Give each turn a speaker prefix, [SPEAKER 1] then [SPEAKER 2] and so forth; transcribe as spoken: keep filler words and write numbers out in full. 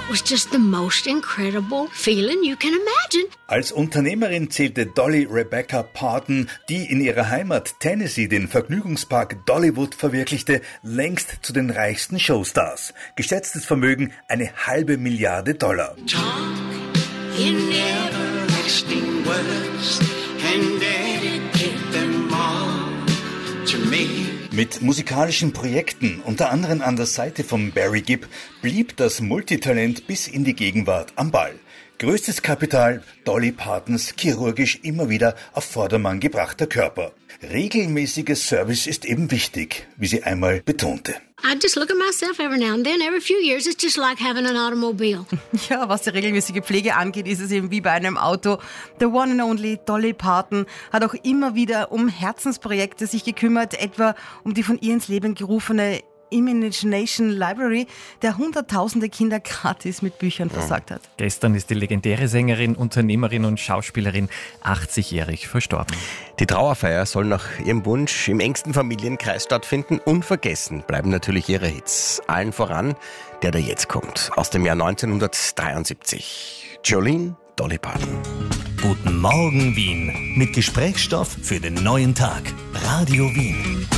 [SPEAKER 1] was just the most incredible feeling you can imagine.
[SPEAKER 2] Als Unternehmerin zählte Dolly Rebecca Parton, die in ihrer Heimat Tennessee den Vergnügungspark Dollywood verwirklichte, längst zu den reichsten Showstars. Geschätztes Vermögen eine halbe Milliarde Dollar.
[SPEAKER 3] Talk in everlasting words and dedicate them all to me.
[SPEAKER 2] Mit musikalischen Projekten, unter anderem an der Seite von Barry Gibb, blieb das Multitalent bis in die Gegenwart am Ball. Größtes Kapital, Dolly Partons chirurgisch immer wieder auf Vordermann gebrachter Körper. Regelmäßiger Service ist eben wichtig, wie sie einmal betonte.
[SPEAKER 1] I just look at myself every now and then. Every few years, it's just like having an automobile.
[SPEAKER 4] Ja, was die regelmäßige Pflege angeht, ist es eben wie bei einem Auto. The one and only Dolly Parton hat auch immer wieder um Herzensprojekte sich gekümmert, etwa um die von ihr ins Leben gerufene Imagination Library, der hunderttausende Kinder gratis mit Büchern versorgt hat.
[SPEAKER 5] Gestern ist die legendäre Sängerin, Unternehmerin und Schauspielerin achtzigjährig verstorben.
[SPEAKER 6] Die Trauerfeier soll nach ihrem Wunsch im engsten Familienkreis stattfinden. Unvergessen bleiben natürlich ihre Hits. Allen voran der, der jetzt kommt, aus dem Jahr neunzehnhundertdreiundsiebzig. Jolene, Dolly Parton.
[SPEAKER 7] Guten Morgen Wien mit Gesprächsstoff für den neuen Tag. Radio Wien.